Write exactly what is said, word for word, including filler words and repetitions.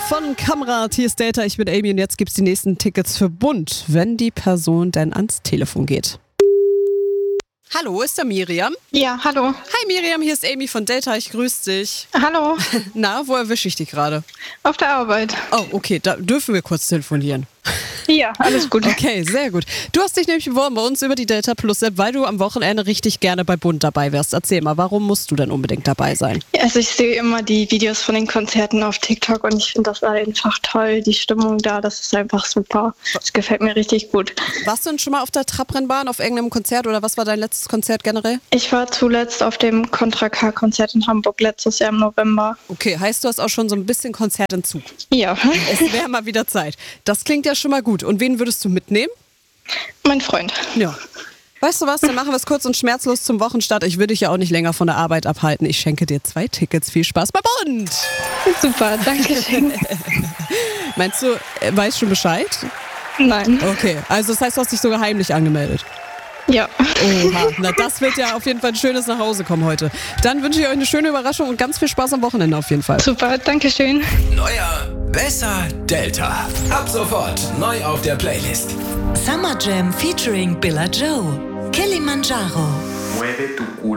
von Kamrat. Hier ist Data, ich bin Amy und jetzt gibt's die nächsten Tickets für Bund, wenn die Person denn ans Telefon geht. Hallo, ist da Miriam? Ja, hallo. Hi Miriam, hier ist Amy von Data, ich grüße dich. Hallo. Na, wo erwische ich dich gerade? Auf der Arbeit. Oh, okay, da dürfen wir kurz telefonieren. Ja, alles gut. Okay, sehr gut. Du hast dich nämlich beworben bei uns über die Data Plus App, weil du am Wochenende richtig gerne bei Bund dabei wärst. Erzähl mal, warum musst du denn unbedingt dabei sein? Also ich sehe immer die Videos von den Konzerten auf TikTok und ich finde das einfach toll. Die Stimmung da, das ist einfach super. Das gefällt mir richtig gut. Warst du denn schon mal auf der Trabrennbahn, auf irgendeinem Konzert oder was war dein letztes Konzert generell? Ich war zuletzt auf dem Contra K-Konzert in Hamburg letztes Jahr im November. Okay, heißt du hast auch schon so ein bisschen Konzertentzug? Ja. Es wäre mal wieder Zeit. Das klingt ja schon mal gut. Und wen würdest du mitnehmen? Mein Freund. Ja. Weißt du was, dann machen wir es kurz und schmerzlos zum Wochenstart. Ich würde dich ja auch nicht länger von der Arbeit abhalten. Ich schenke dir zwei Tickets. Viel Spaß bei Bund! Super, danke schön. Meinst du, er weiß schon Bescheid? Nein. Okay, also das heißt, du hast dich sogar heimlich angemeldet. Ja. Oha, na das wird ja auf jeden Fall ein schönes Nachhausekommen heute. Dann wünsche ich euch eine schöne Überraschung und ganz viel Spaß am Wochenende auf jeden Fall. Super, danke schön. Neuer, besser Delta. Ab sofort neu auf der Playlist. Summer Jam featuring Billa Joe. Kilimanjaro. Mueve tu culo.